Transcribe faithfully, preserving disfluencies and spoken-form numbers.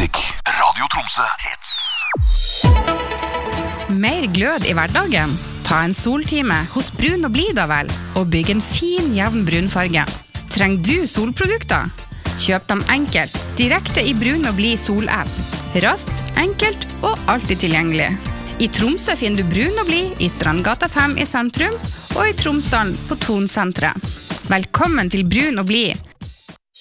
musikk. Radio Tromsø Hits. Mer glød i hverdagen? Ta en soltime hos Brun og Blid da vel, og bygg en fin, jevn brunfarge. Trenger du solprodukter? Kjøp dem enkelt, direkte i Brun og Blid sol-app. Raskt, enkelt og alltid tilgjengelig. I Tromsø finner du Brun og Blid i Strandgata fem i sentrum, og i Tromsdalen på Tonsenteret. Velkommen til Brun og Blid.